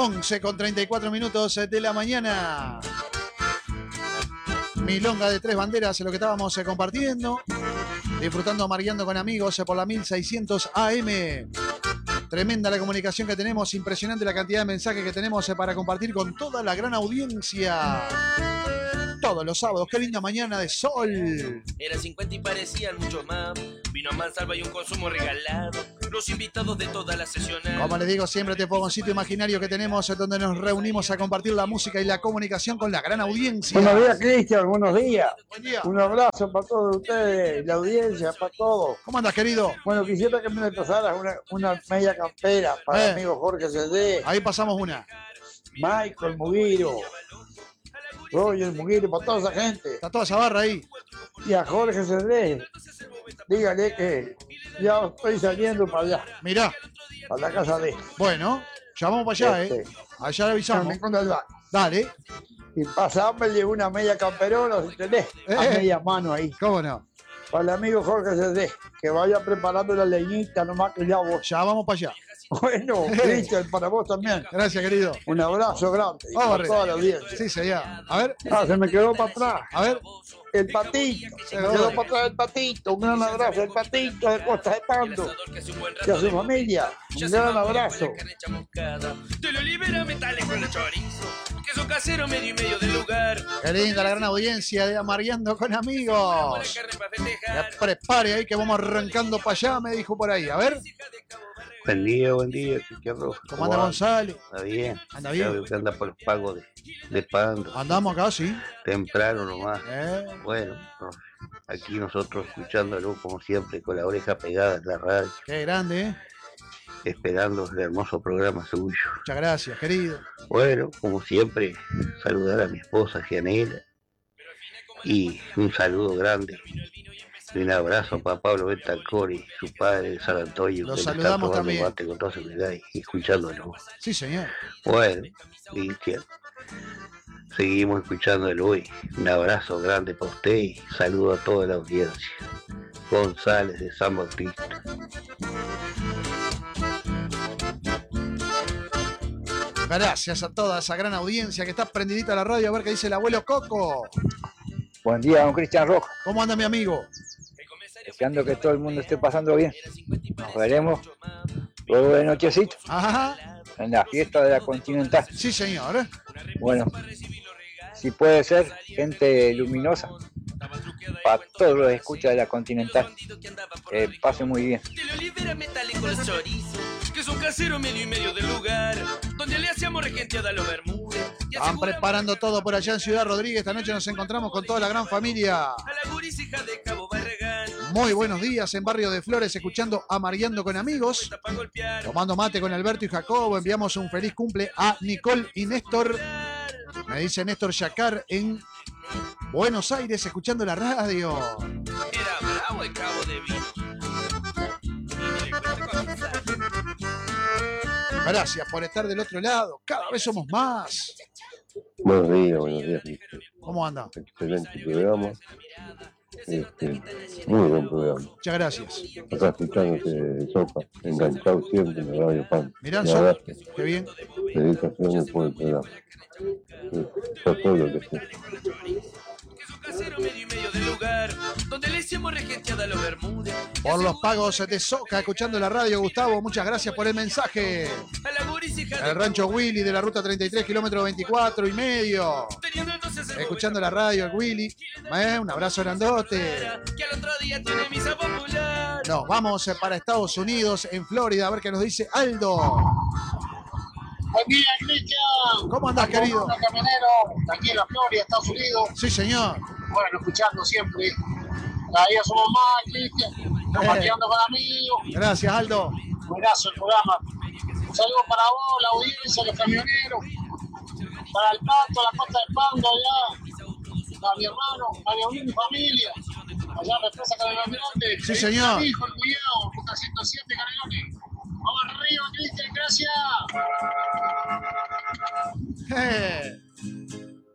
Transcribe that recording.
11:34 de la mañana. Milonga de Tres Banderas es lo que estábamos compartiendo. Disfrutando, mareando con amigos por la 1600 AM. Tremenda la comunicación que tenemos, impresionante la cantidad de mensajes que tenemos para compartir con toda la gran audiencia. Todos los sábados, qué linda mañana de sol. Era 50 y parecían muchos más. Vino a mansalva y un consumo regalado. Los invitados de toda la sesión. Como les digo siempre, este fogoncito imaginario que tenemos es donde nos reunimos a compartir la música y la comunicación con la gran audiencia. Buenos días, Cristian, buenos días. Buen día. Un abrazo para todos ustedes, la audiencia, para todos. ¿Cómo andas, querido? Bueno, quisiera que me pasaras una media campera para el amigo Jorge Cedé, Ahí pasamos una. Michael Muguiro, Roger Muguiro, para toda esa gente. Está toda esa barra ahí. Y a Jorge Cedé, dígale que ya estoy saliendo para allá, Mirá. para la casa de él. Bueno, llamamos para allá, Allá le avisamos. También con el bar. Dale. Y pasámosle una media camperona, si tenés, a media mano ahí. ¿Cómo no? Para el amigo Jorge Cedé, que vaya preparando la leñita, nomás que ya vos. Ya vamos para allá. Bueno, Cristian, para vos también. Gracias, querido. Un abrazo grande. Y para toda la audiencia. Sí, señor. A ver. Se me quedó para atrás. A ver. El Patito. Se me quedó para atrás el Patito. Un gran abrazo. El Patito de Costa de Pando. Y a su familia. Un gran abrazo. Te lo libera metales con el chorizo. Queso casero medio y medio del lugar. Qué linda la gran audiencia de Amareando con Amigos. Ya prepare ahí que vamos arrancando para allá, me dijo por ahí. A ver. Buen día, Cristian Rojo. ¿Cómo anda González? Anda bien. Anda bien. Claro, que anda por los pagos de Pando. Andamos acá, sí. Temprano nomás. Bueno, aquí nosotros escuchándolo como siempre con la oreja pegada en la radio. Qué grande, Esperando el hermoso programa suyo. Muchas gracias, querido. Bueno, como siempre, saludar a mi esposa Gianela. Y un saludo grande. Y un abrazo para Pablo Betancor y su padre de San Antonio. Los saludamos también. Mate con toda seguridad y escuchándolo. Sí, señor. Bueno, Cristian, seguimos escuchándolo hoy. Un abrazo grande para usted y saludo a toda la audiencia. González de San Bautista. Gracias a toda esa gran audiencia que está prendidita a la radio a ver qué dice el abuelo Coco. Buen día, don Cristian Rojo. ¿Cómo anda mi amigo? Deseando que todo el mundo esté pasando bien. Nos veremos luego de nochecito. Ajá. En la fiesta de la Continental. Sí, señor. Bueno, si puede ser, gente luminosa. Para todos los escuchas de la Continental. Pase muy bien. Te lo libera metales con el chorizo. Queso casero medio y medio del lugar. Donde le hacíamos regenteada a los Bermúdez. Están preparando todo por allá en Ciudad Rodríguez. Esta noche nos encontramos con toda la gran familia. A la guricija de Cabo Barragán. Muy buenos días en Barrio de Flores, escuchando Amareando con Amigos. Tomando mate con Alberto y Jacobo. Enviamos un feliz cumple a Nicole y Néstor. Me dice Néstor Yacar en Buenos Aires, escuchando la radio. Era bravo el Cabo de Vino. Gracias por estar del otro lado. Cada vez somos más. Buenos días, Cristian. ¿Cómo anda? Excelente programa. Muy buen programa. Muchas gracias. Acá escuchándote Sopa, enganchado siempre en la radio Pan. Mirá, Sopa, qué bien. Dedicaciones por el programa. Por todo lo que sea. Casero medio y medio del lugar. Donde le hicimos regenteada a los Bermúdez. Por los pagos de Soca, escuchando la radio, Gustavo. Muchas gracias por el mensaje. A la guricija de El rancho Willy de la ruta 33, kilómetro 24 y medio. Escuchando la radio, el Willy. Un abrazo grandote. Que al otro día tiene misa popular. Nos vamos para Estados Unidos, en Florida, a ver qué nos dice Aldo. Buen día, Cristian. ¿Cómo andás, querido? Camionero, aquí en la Florida, Estados Unidos. Sí, señor. Bueno, escuchando siempre. Cada día somos más, Cristian. Compartiendo con amigos. Gracias, Aldo. Buenazo el programa. Un saludo para vos, la audiencia, los camioneros. Para el Pato, la Costa del Pando, allá. Para mi hermano, para mi familia. Allá en Represa Canelones Grande. Sí, señor. Mi hijo, el cuidado, Ruta 107 Canelones. Vamos arriba, Cristian, gracias.